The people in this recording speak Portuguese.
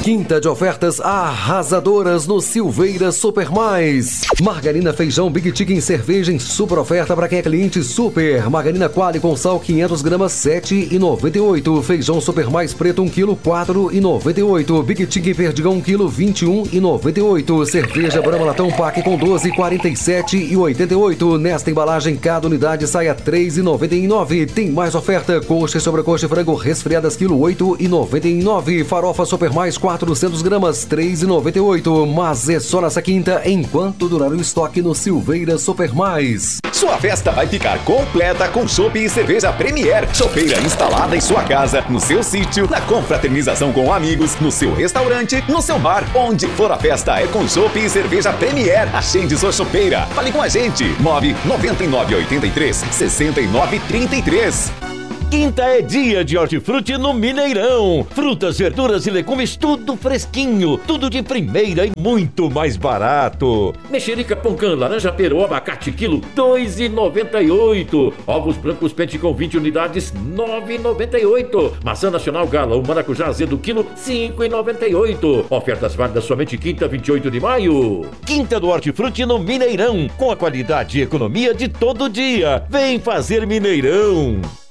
Quinta de ofertas arrasadoras no Silveira Super Mais. Margarina feijão Big Chicken cerveja em super oferta para quem é cliente super. Margarina Quali com sal 500 gramas 7,98. Feijão Super Mais preto 1 kg 4,98. Big Chicken perdigão 1 kg 21,98. Cerveja Brahma latão pack com 12 47,88. Nesta embalagem cada unidade sai a 3,99. Tem mais oferta: coxa e sobrecoxa frango resfriadas quilo 8,99. Farofa Super Mais 400 gramas 3,98. Mas é só nessa quinta enquanto durar o estoque no Silveira Super Mais. Sua festa vai ficar completa com chopp e cerveja Premier. Chopeira instalada em sua casa, no seu sítio, na confraternização com amigos, no seu restaurante, no seu bar. Onde for a festa é com chopp e cerveja Premier. Agende sua chopeira. Fale com a gente. 99983-6933. Quinta é dia de hortifruti no Mineirão. Frutas, verduras e legumes, tudo fresquinho, tudo de primeira e muito mais barato. Mexerica Poncã, laranja peru, abacate quilo 2,98. Ovos brancos pente com 20 unidades 9,98. Maçã nacional gala, o maracujá azedo quilo 5,98. Ofertas válidas somente quinta, 28 de maio. Quinta do hortifruti no Mineirão, com a qualidade e economia de todo dia. Vem fazer Mineirão.